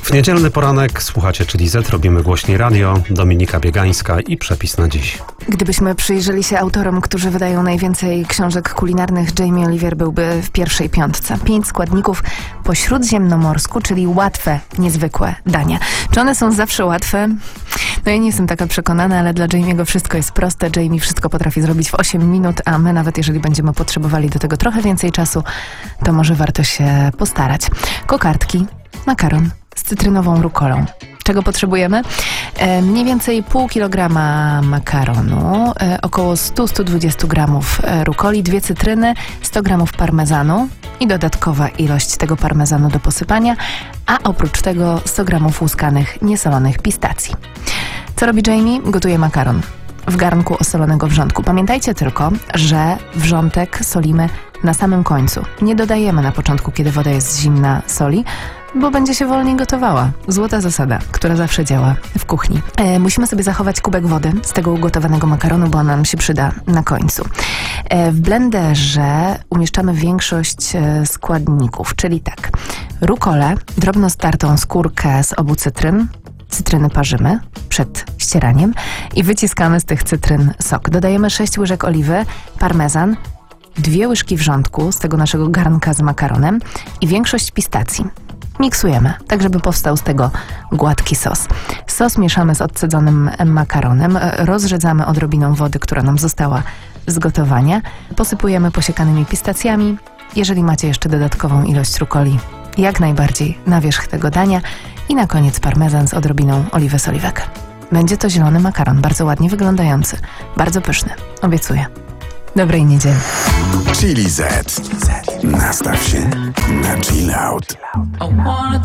W niedzielny poranek słuchacie Czyli Z, robimy głośniej radio, Dominika Biegańska i przepis na dziś. Gdybyśmy przyjrzeli się autorom, którzy wydają najwięcej książek kulinarnych, Jamie Oliver byłby w pierwszej piątce. 5 składników po śródziemnomorsku, czyli łatwe, niezwykłe dania. Czy one są zawsze łatwe? No ja nie jestem taka przekonana, ale dla Jamie'ego wszystko jest proste. Jamie wszystko potrafi zrobić w 8 minut, a my nawet jeżeli będziemy potrzebowali do tego trochę więcej czasu, to może warto się postarać. Kokardki, makaron z cytrynową rukolą. Czego potrzebujemy? Mniej więcej pół kilograma makaronu, około 100-120 gramów rukoli, 2 cytryny, 100 gramów parmezanu i dodatkowa ilość tego parmezanu do posypania, a oprócz tego 100 gramów łuskanych, niesolonych pistacji. Co robi Jamie? Gotuje makaron w garnku osolonego wrzątku. Pamiętajcie tylko, że wrzątek solimy na samym końcu. Nie dodajemy na początku, kiedy woda jest zimna, soli, bo będzie się wolniej gotowała. Złota zasada, która zawsze działa w kuchni. Musimy sobie zachować kubek wody z tego ugotowanego makaronu, bo on nam się przyda na końcu. W blenderze umieszczamy większość składników, czyli tak, rukolę, drobno startą skórkę z obu cytryn. Cytryny parzymy przed ścieraniem i wyciskamy z tych cytryn sok. Dodajemy 6 łyżek oliwy, parmezan, 2 łyżki wrzątku z tego naszego garnka z makaronem i większość pistacji. Miksujemy, tak żeby powstał z tego gładki sos. Sos mieszamy z odcedzonym makaronem, rozrzedzamy odrobiną wody, która nam została z gotowania, posypujemy posiekanymi pistacjami. Jeżeli macie jeszcze dodatkową ilość rukoli, jak najbardziej na wierzch tego dania i na koniec parmezan z odrobiną oliwy z oliwek. Będzie to zielony makaron, bardzo ładnie wyglądający, bardzo pyszny, obiecuję. Dobrej niedzieli. Chili Z. Nastaw się na chill out. I wanna